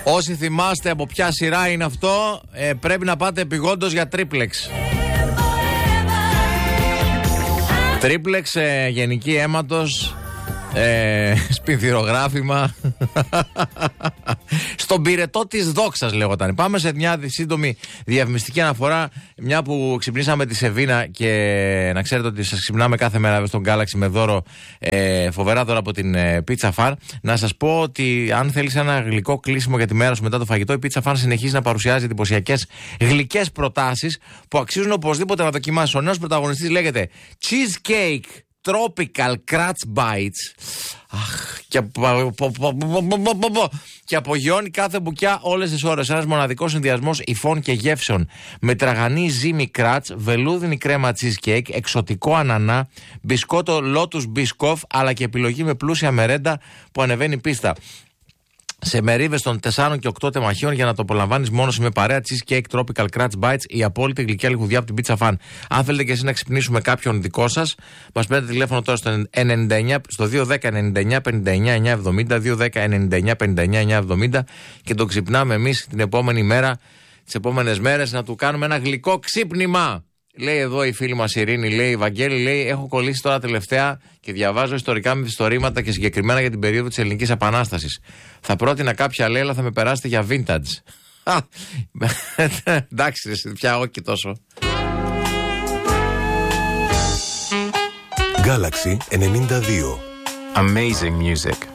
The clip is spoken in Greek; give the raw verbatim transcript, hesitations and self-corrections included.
Όσοι θυμάστε από ποια σειρά είναι αυτό, ε, πρέπει να πάτε επειγόντως για τρίπλεξ. Τρίπλεξ, ε, γενική αίματος, ε, σπινθυρογράφημα. Στον πυρετό της δόξας λέγονταν. Πάμε σε μια σύντομη διαφημιστική αναφορά. Μια που ξυπνήσαμε τη Σεβίνα και να ξέρετε ότι σας ξυπνάμε κάθε μέρα στον Galaxy με δώρο, ε, φοβερά δώρα από την ε, Pizza Fan. Να σας πω ότι αν θέλεις ένα γλυκό κλείσιμο για τη μέρα σου μετά το φαγητό, η Pizza Fan συνεχίζει να παρουσιάζει εντυπωσιακές γλυκές προτάσεις που αξίζουν οπωσδήποτε να δοκιμάσεις. Ο νέος πρωταγωνιστής λέγεται Cheesecake Tropical Crunch Bites. Αχ, και, απο, και απογειώνει κάθε μπουκιά όλες τις ώρες. Ένας μοναδικός συνδυασμός υφών και γεύσεων. Με τραγανή ζύμη κράτς, βελούδινη κρέμα cheesecake, εξωτικό ανανά, μπισκότο Lotus Biscoff, αλλά και επιλογή με πλούσια μερέντα που ανεβαίνει πίστα. Σε μερίβες των τεσσάρων και οκτώ τεμαχίων για να το απολαμβάνεις μόνος με παρέα cheesecake Tropical Crunch Bites, η απόλυτη γλυκιά λιχουδιά από την Pizza Fan. Αν θέλετε και εσείς να ξυπνήσουμε κάποιον δικό σας, μας παίρνετε τηλέφωνο τώρα στο, ενενήντα εννιά, στο δύο ένα μηδέν ενενήντα εννιά πενήντα εννιά εννιακόσια εβδομήντα, δύο ένα μηδέν ενενήντα εννιά πενήντα εννιά εννιακόσια εβδομήντα και τον ξυπνάμε εμείς την επόμενη μέρα, τις επόμενες μέρες, να του κάνουμε ένα γλυκό ξύπνημα. Λέει εδώ η φίλη μας Ειρήνη, λέει, Βαγγέλη, λέει, έχω κολλήσει τώρα τελευταία και διαβάζω ιστορικά μυθιστορήματα και συγκεκριμένα για την περίοδο της Ελληνικής Επανάστασης. Θα πρότεινα κάποια, λέει, αλλά θα με περάσετε για vintage. Εντάξει, πια όχι τόσο. Galaxy ενενήντα δύο. Amazing music.